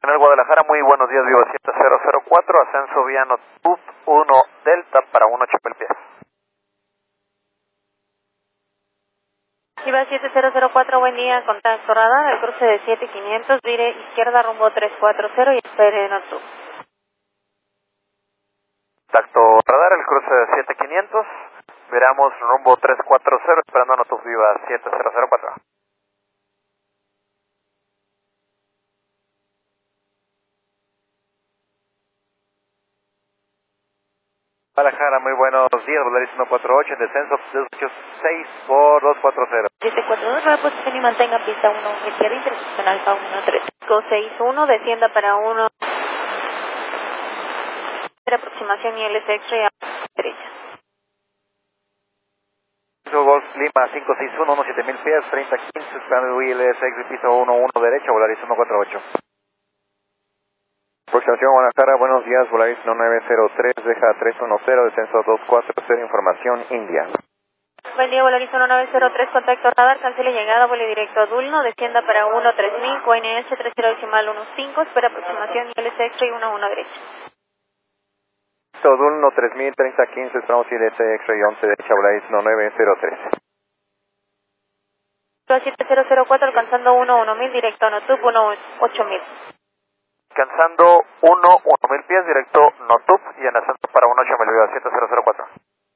En el Guadalajara, muy buenos días, Viva 7004, ascenso vía Notub 1 Delta para 18,000 pies. Viva 7004, buen día, contacto radar, el cruce de 7500, vire izquierda rumbo 340 y espere Notub. Contacto radar, el cruce de 7500, veramos rumbo 340, esperando a Notub Viva 7004. Guadalajara, muy buenos días, Volaris 148, en descenso 286 por 240. 742, nueva posición y mantenga pista 1, izquierda intersección alfa 1361, descienda para 1, aproximación y LS X-ray a derecha. Golf Lima 561, 17,000 pies, 3015, esperando ILS Exit piso 11 derecha, Volaris 148. Aproximación Guadalajara, buenos días, Volaris 1903, deja 310, descenso 240, información India. Buen día, Volaris 1903, contacto radar, cancele llegada, vuelo directo a Dulno, descienda para 13000, QNS 30.15, espera aproximación y LS X-ray 11 derecha. Dulno 3000, 3015, esperamos ILS X-ray 11 derecha, Volaris 1903. 7004, alcanzando 1000, directo a Notub 8000. Alcanzando 1000 pies, directo Notub y en ascenso para 18,000, Viva 7004.